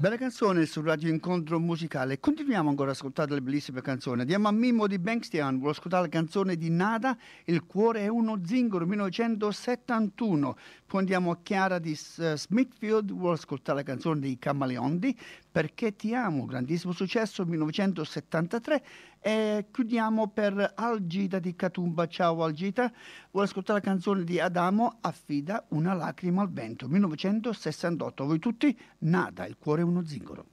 Bella canzone su Radio Incontro Musicale. Continuiamo ancora ad ascoltare le bellissime canzoni. Andiamo a Mimmo di Bankstian. Vuole ascoltare la canzone di Nada, Il cuore è uno zingaro, 1971. Poi andiamo a Chiara di Smithfield. Vuole ascoltare la canzone di Camaleondi, Perché ti amo, grandissimo successo, 1973. E chiudiamo per Algida di Catumba. Ciao Algida. Vuole ascoltare la canzone di Adamo, Affida una lacrima al vento, 1968. Voi tutti, Nada, Il cuore è uno zingaro.